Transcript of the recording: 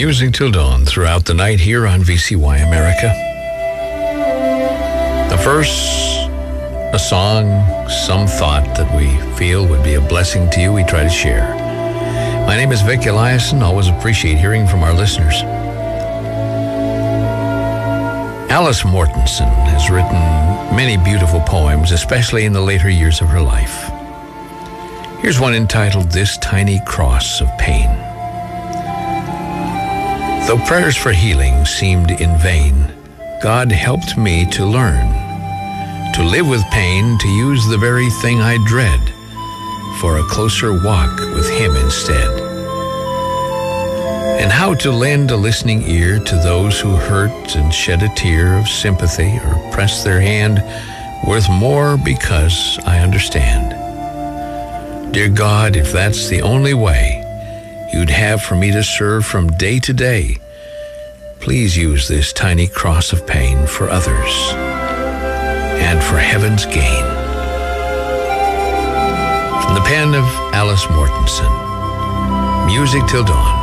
Music till dawn throughout the night here on VCY America. The verse, a song, some thought that we feel would be a blessing to you, we try to share. My name is Vic Eliason. Always appreciate hearing from our listeners. Alice Mortensen has written many beautiful poems, especially in the later years of her life. Here's one entitled This Tiny Cross of Pain. Though prayers for healing seemed in vain, God helped me to learn, to live with pain, to use the very thing I dread, for a closer walk with Him instead. And how to lend a listening ear to those who hurt and shed a tear of sympathy or press their hand worth more because I understand. Dear God, if that's the only way You'd have for me to serve from day to day, please use this tiny cross of pain for others and for heaven's gain. From the pen of Alice Mortensen, Music till dawn.